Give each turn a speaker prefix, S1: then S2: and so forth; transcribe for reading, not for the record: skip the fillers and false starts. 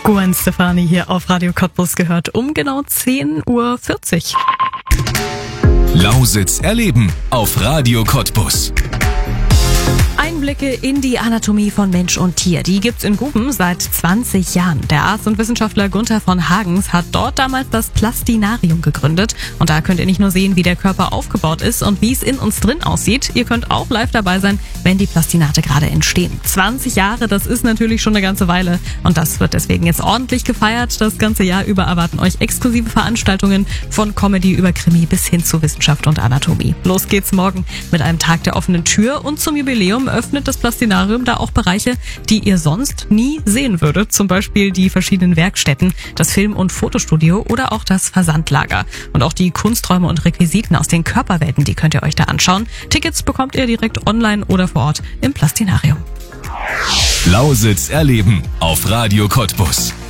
S1: Gwen Stefani hier auf Radio Cottbus gehört um genau 10:40 Uhr.
S2: Lausitz erleben auf Radio Cottbus.
S1: Einblicke in die Anatomie von Mensch und Tier, die gibt's in Guben seit 20 Jahren. Der Arzt und Wissenschaftler Gunther von Hagens hat dort damals das Plastinarium gegründet. Und da könnt ihr nicht nur sehen, wie der Körper aufgebaut ist und wie es in uns drin aussieht. Ihr könnt auch live dabei sein, wenn die Plastinate gerade entstehen. 20 Jahre, das ist natürlich schon eine ganze Weile. Und das wird deswegen jetzt ordentlich gefeiert. Das ganze Jahr über erwarten euch exklusive Veranstaltungen von Comedy über Krimi bis hin zu Wissenschaft und Anatomie. Los geht's morgen mit einem Tag der offenen Tür und zum Jubiläum öffnet das Plastinarium da auch Bereiche, die ihr sonst nie sehen würdet. Zum Beispiel die verschiedenen Werkstätten, das Film- und Fotostudio oder auch das Versandlager. Und auch die Kunsträume und Requisiten aus den Körperwelten, die könnt ihr euch da anschauen. Tickets bekommt ihr direkt online oder vor Ort im Plastinarium.
S2: Lausitz erleben auf Radio Cottbus.